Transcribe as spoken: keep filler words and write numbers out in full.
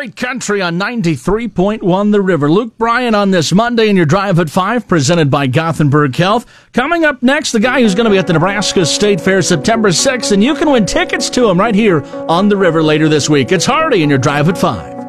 Great country on ninety-three point one The River. Luke Bryan on this Monday in your Drive at five, presented by Gothenburg Health. Coming up next, the guy who's going to be at the Nebraska State Fair September sixth, and you can win tickets to him right here on The River later this week. It's Hardy in your Drive at five.